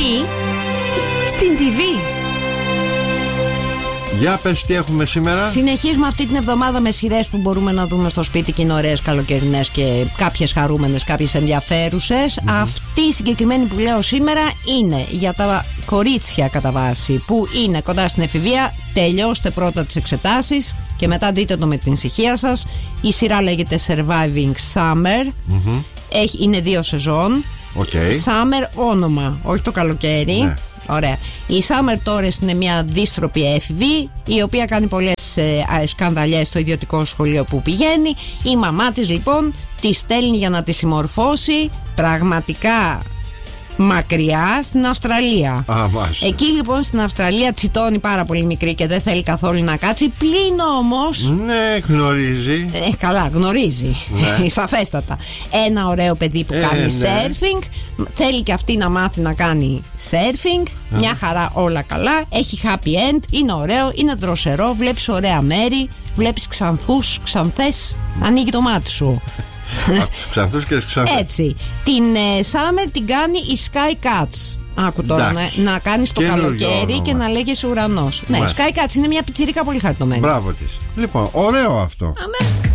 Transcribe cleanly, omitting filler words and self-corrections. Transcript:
Εκεί, στην TV. Για πες τι έχουμε σήμερα. Συνεχίζουμε αυτή την εβδομάδα με σειρές που μπορούμε να δούμε στο σπίτι και είναι ωραίες, καλοκαιρινές και κάποιες χαρούμενες, κάποιες ενδιαφέρουσες. Αυτή η συγκεκριμένη που λέω σήμερα είναι για τα κορίτσια κατά βάση που είναι κοντά στην εφηβεία. Τελειώστε πρώτα τις εξετάσεις και μετά δείτε το με την ησυχία σας. Η σειρά λέγεται Surviving Summer. Είναι 2 σεζόν. Summer όνομα, όχι το καλοκαίρι. Ναι. Ωραία. Η Summer Torres είναι μια δύστροπη έφηβη, η οποία κάνει πολλές σκανδαλιές στο ιδιωτικό σχολείο που πηγαίνει. Η μαμά της λοιπόν τη στέλνει για να τη συμμορφώσει πραγματικά μακριά στην Αυστραλία. Εκεί λοιπόν στην Αυστραλία τσιτώνει πάρα πολύ μικρή και δεν θέλει καθόλου να κάτσει. Πλην όμως. Ναι, γνωρίζει. Καλά, γνωρίζει. Ναι. Σαφέστατα. Ένα ωραίο παιδί που κάνει surfing. Θέλει και αυτή να μάθει να κάνει surfing. Μια χαρά, όλα καλά. Έχει happy end. Είναι ωραίο, είναι δροσερό. Βλέπεις ωραία μέρη. Βλέπεις ξανθούς, ξανθές. Ανοίγει το μάτι σου. Από τους ξανθούς και τις ξανθές. Έτσι. Την Summer την κάνει η Sky Cats. Άκου τώρα να κάνεις το καλοκαίρι και να λέγεσαι ουρανός. Ναι, Sky Cats είναι μια πιτσιρίκα πολύ χαριτωμένη. Μπράβο της. Λοιπόν, ωραίο αυτό. Αμέ.